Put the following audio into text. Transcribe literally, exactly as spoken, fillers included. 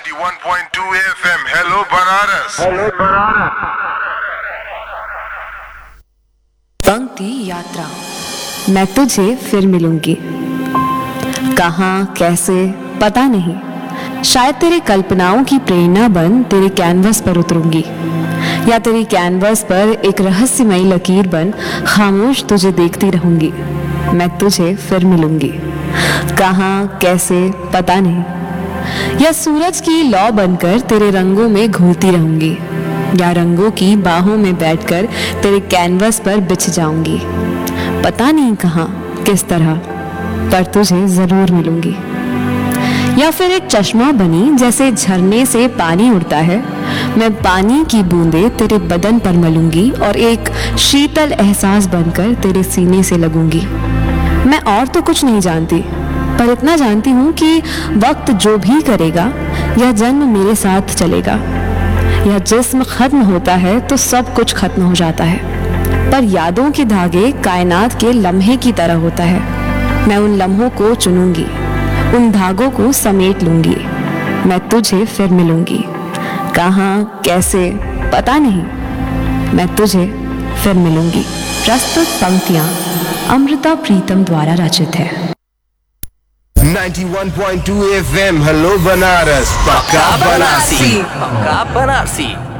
ninety-one point two F M. Hello Banaras. Hello Banaras. पंक्ति यात्रा. मैं तुझे फिर मिलूंगी. कहाँ, कैसे, पता नहीं. शायद तेरे कल्पनाओं की प्रेरणा बन तेरे कैनवस पर उतरूंगी, या तेरी कैनवस पर एक रहस्यमयी लकीर बन खामोश तुझे देखती रहूंगी. मैं तुझे फिर मिलूंगी. कहाँ, कैसे, पता नहीं. या सूरज की लौ बनकर तेरे रंगों में घूमती रहूंगी, या रंगों की बाहों में बैठकर तेरे कैनवस पर बिछ जाऊंगी. पता नहीं कहाँ, किस तरह, पर तुझे जरूर मिलूंगी. या फिर एक चश्मा बनी जैसे झरने से पानी उड़ता है, मैं पानी की बूंदें तेरे बदन पर मलूंगी और एक शीतल एहसास बनकर तेरे सीने से लगूंगी. मैं और तो कुछ नहीं जानती, पर इतना जानती हूँ कि वक्त जो भी करेगा, यह जन्म मेरे साथ चलेगा. यह जिस्म खत्म होता है तो सब कुछ खत्म हो जाता है, पर यादों के धागे कायनात के लम्हे की तरह होता है. मैं उन लम्हों को चुनूंगी, उन धागों को समेट लूंगी. मैं तुझे फिर मिलूंगी. कहाँ, कैसे, पता नहीं. मैं तुझे फिर मिलूंगी. प्रस्तुत पंक्तियां अमृता प्रीतम द्वारा रचित है. ninety-one point two F M. Hello Banaras. पक्का बनारसी. पक्का बनारसी.